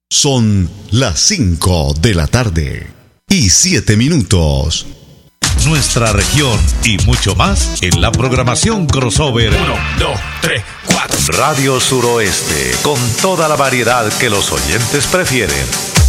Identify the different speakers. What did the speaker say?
Speaker 1: Son las 5 de la tarde y 7 minutos.
Speaker 2: Nuestra región y mucho más en la programación crossover
Speaker 3: 1, 2, 3, 4.
Speaker 2: Radio Suroeste, con toda la variedad que los oyentes prefieren.